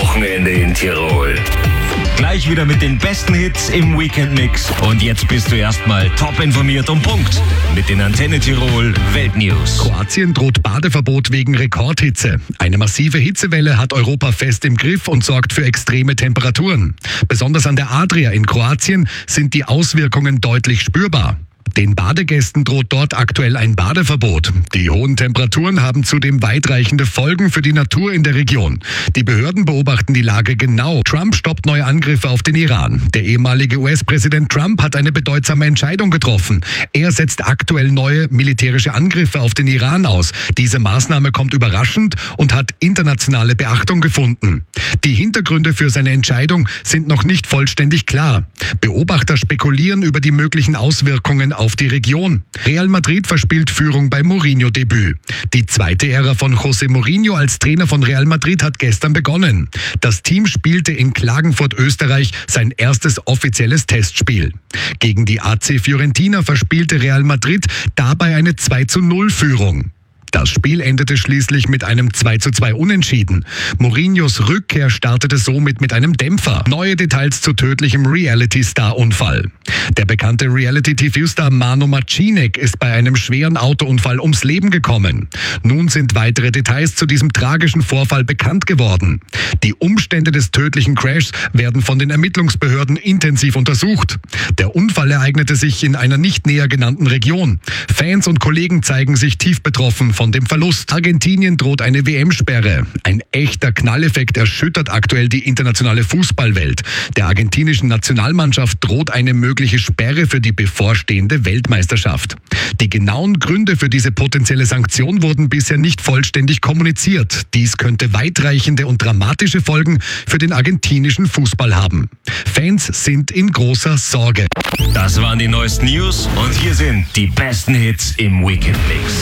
Wochenende in Tirol. Gleich wieder mit den besten Hits im Weekend-Mix. Und jetzt bist du erstmal top informiert und Punkt mit den Antenne Tirol Weltnews. Kroatien droht Badeverbot wegen Rekordhitze. Eine massive Hitzewelle hat Europa fest im Griff und sorgt für extreme Temperaturen. Besonders an der Adria in Kroatien sind die Auswirkungen deutlich spürbar. Den Badegästen droht dort aktuell ein Badeverbot. Die hohen Temperaturen haben zudem weitreichende Folgen für die Natur in der Region. Die Behörden beobachten die Lage genau. Trump stoppt neue Angriffe auf den Iran. Der ehemalige US-Präsident Trump hat eine bedeutsame Entscheidung getroffen. Er setzt aktuell neue militärische Angriffe auf den Iran aus. Diese Maßnahme kommt überraschend und hat internationale Beachtung gefunden. Die Hintergründe für seine Entscheidung sind noch nicht vollständig klar. Beobachter spekulieren über die möglichen Auswirkungen auf die Region. Real Madrid verspielt Führung beim Mourinho-Debüt. Die zweite Ära von José Mourinho als Trainer von Real Madrid hat gestern begonnen. Das Team spielte in Klagenfurt, Österreich, sein erstes offizielles Testspiel. Gegen die AC Fiorentina verspielte Real Madrid dabei eine 2:0-Führung. Das Spiel endete schließlich mit einem 2:2 Unentschieden. Mourinhos Rückkehr startete somit mit einem Dämpfer. Neue Details zu tödlichem Reality-Star-Unfall. Der bekannte Reality-TV-Star Manu Marcinek ist bei einem schweren Autounfall ums Leben gekommen. Nun sind weitere Details zu diesem tragischen Vorfall bekannt geworden. Die Umstände des tödlichen Crashs werden von den Ermittlungsbehörden intensiv untersucht. Der Unfall ereignete sich in einer nicht näher genannten Region. Fans und Kollegen zeigen sich tief betroffen von dem Verlust. Argentinien droht eine WM-Sperre. Ein echter Knalleffekt erschüttert aktuell die internationale Fußballwelt. Der argentinischen Nationalmannschaft droht eine mögliche Sperre für die bevorstehende Weltmeisterschaft. Die genauen Gründe für diese potenzielle Sanktion wurden bisher nicht vollständig kommuniziert. Dies könnte weitreichende und dramatische Folgen für den argentinischen Fußball haben. Fans sind in großer Sorge. Das waren die neuesten News und hier sind die besten Hits im Weekend-Mix.